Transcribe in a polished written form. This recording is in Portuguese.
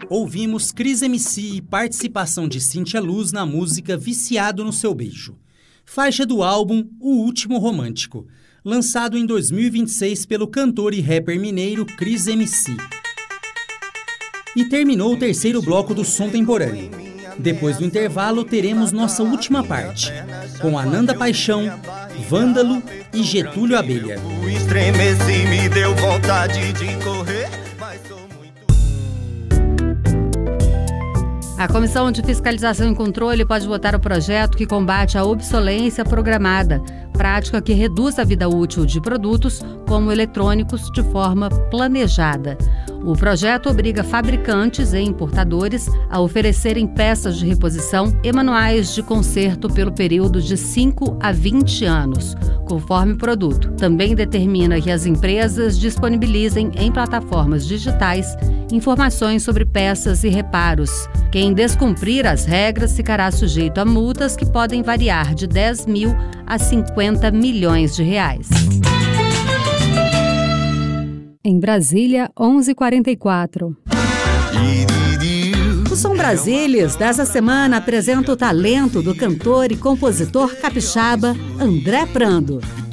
Ouvimos Cris MC e participação de Cíntia Luz na música Viciado no Seu Beijo, faixa do álbum O Último Romântico, lançado em 2026 pelo cantor e rapper mineiro Cris MC. E terminou o terceiro bloco do Som Temporâneo. Depois do intervalo, teremos nossa última parte, com Ananda Paixão, Vândalo e Getúlio Abelha. O estremeci, me deu vontade de correr, mas sou A Comissão de Fiscalização e Controle pode votar o projeto que combate a obsolescência programada, prática que reduz a vida útil de produtos, como eletrônicos, de forma planejada. O projeto obriga fabricantes e importadores a oferecerem peças de reposição e manuais de conserto pelo período de 5 a 20 anos, conforme o produto. Também determina que as empresas disponibilizem em plataformas digitais informações sobre peças e reparos. Quem descumprir as regras ficará sujeito a multas que podem variar de 10 mil a 50 milhões de reais. Em Brasília, 11h44. O Som Brasílias dessa semana apresenta o talento do cantor e compositor capixaba André Prando.